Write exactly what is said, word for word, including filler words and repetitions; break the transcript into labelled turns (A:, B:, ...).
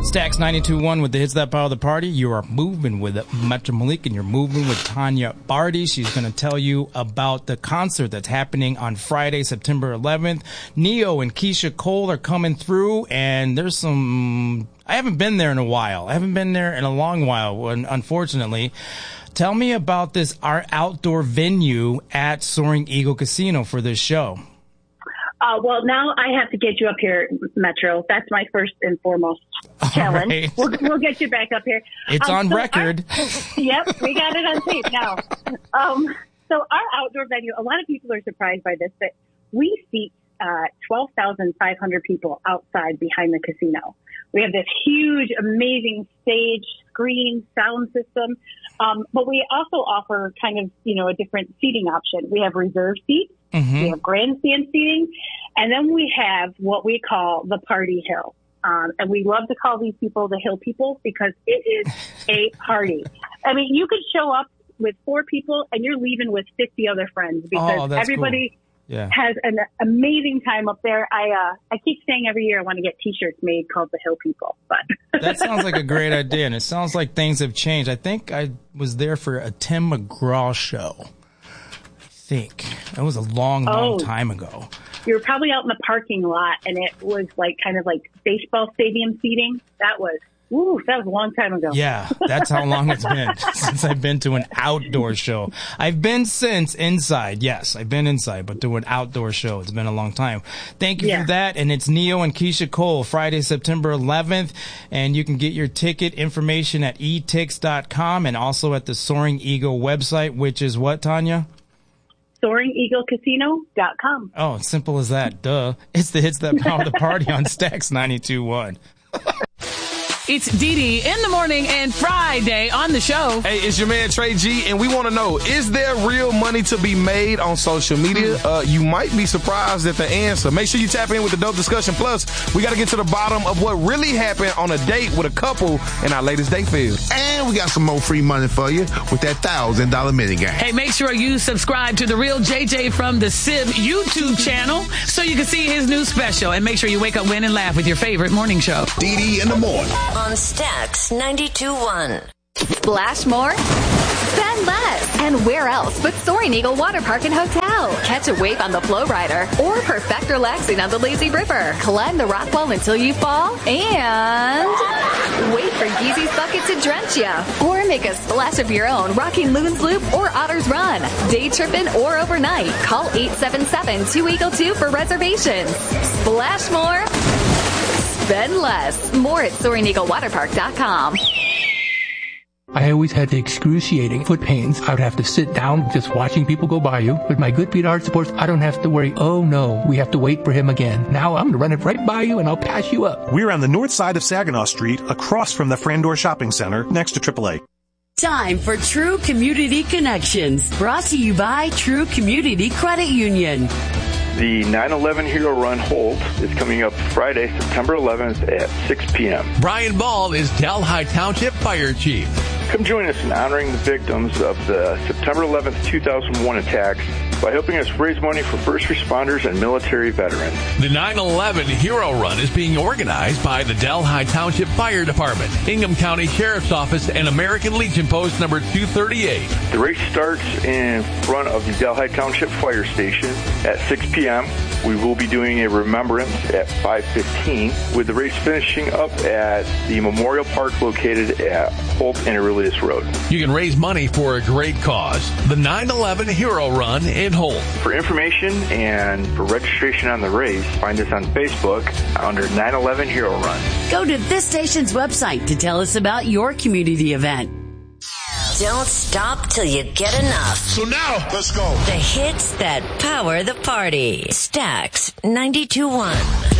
A: Stax ninety-two point one with the hits that power the party. You are moving with Metro Malik, and you're moving with Tanya Barty. She's going to tell you about the concert that's happening on Friday, September eleventh. Neo and Keisha Cole are coming through, and there's some... I haven't been there in a while. I haven't been there in a long while, unfortunately. Tell me about this our outdoor venue at Soaring Eagle Casino for this show.
B: Uh, well, now I have to get you up here, Metro. That's my first and foremost challenge. Right. We'll, we'll get you back up here.
A: It's um, on so record.
B: Our, yep, we got it on tape now. Um, so our outdoor venue, a lot of people are surprised by this, but we seat uh, twelve thousand five hundred people outside behind the casino. We have this huge, amazing stage, screen, sound system. Um, but we also offer kind of, you know, a different seating option. We have reserve seats. Mm-hmm. We have grandstand seating. And then we have what we call the party hill. Um, and we love to call these people the hill people because it is a party. I mean, you could show up with four people and you're leaving with fifty other friends because
A: oh,
B: everybody
A: cool. Yeah.
B: has an amazing time up there. I uh, I keep saying every year I want to get T-shirts made called the Hill People. But
A: that sounds like a great idea, and it sounds like things have changed. I think I was there for a Tim McGraw show. I think that was a long, long oh, time ago.
B: You were probably out in the parking lot, and it was like kind of like baseball stadium seating. That was. Ooh, that was a long time ago.
A: Yeah, that's how long it's been since I've been to an outdoor show. I've been since inside. Yes, I've been inside, but to an outdoor show, it's been a long time. Thank you yeah. for that. And it's Neo and Keisha Cole, Friday, September eleventh. And you can get your ticket information at e tix dot com and also at the Soaring Eagle website, which is what, Tanya?
B: Soaring Eagle Casino dot com.
A: Oh, simple as that. Duh. It's the hits that power the party on Stax ninety-two point one.
C: It's Dee Dee in the morning and Friday on the show.
D: Hey, it's your man Trey G, and we want to know, is there real money to be made on social media? Uh, you might be surprised at the answer. Make sure you tap in with the Dope Discussion. Plus, we got to get to the bottom of what really happened on a date with a couple in our latest date field.
E: And we got some more free money for you with that one thousand dollars minigame.
C: Hey, make sure you subscribe to The Real J J from the Civ YouTube channel so you can see his new special. And make sure you wake up, win, and laugh with your favorite morning show.
E: Dee Dee in the morning.
F: On Stax ninety-two point one.
G: Splash more? Spend less. And where else but Soaring Eagle Water Park and Hotel? Catch a wave on the Flow Rider or perfect relaxing on the Lazy River. Climb the rock wall until you fall and wait for Geezy's Bucket to drench you. Or make a splash of your own rocking Loon's Loop or Otter's Run. Day tripping or overnight. Call eight seven seven, two Eagle two for reservations. Splash more. Spend less. More at Soaring Eagle Water Park dot com.
H: I always had the excruciating foot pains. I would have to sit down just watching people go by you. With my Good Feet Art Supports, I don't have to worry, oh no, we have to wait for him again. Now I'm going to run it right by you and I'll pass you up.
I: We're on the north side of Saginaw Street, across from the Frandor Shopping Center, next to triple A.
J: Time for True Community Connections, brought to you by True Community Credit Union.
K: The nine eleven Hero Run Holt is coming up Friday, September eleventh at six p.m.
L: Brian Ball is Delhi Township Fire Chief.
K: Come join us in honoring the victims of the September eleventh, two thousand one attacks by helping us raise money for first responders and military veterans.
L: The nine eleven Hero Run is being organized by the Delhi Township Fire Department, Ingham County Sheriff's Office, and American Legion Post number two thirty-eight.
K: The race starts in front of the Delhi Township Fire Station at six p.m. We will be doing a remembrance at five fifteen, with the race finishing up at the Memorial Park located at Holt and Aurelius Road.
L: You can raise money for a great cause. The nine eleven Hero Run in Holt.
K: For information and for registration on the race, find us on Facebook under nine eleven Hero Run.
J: Go to this station's website to tell us about your community event.
F: Don't stop till you get enough.
E: So now, let's go.
F: The hits that power the party. Stax ninety-two point one.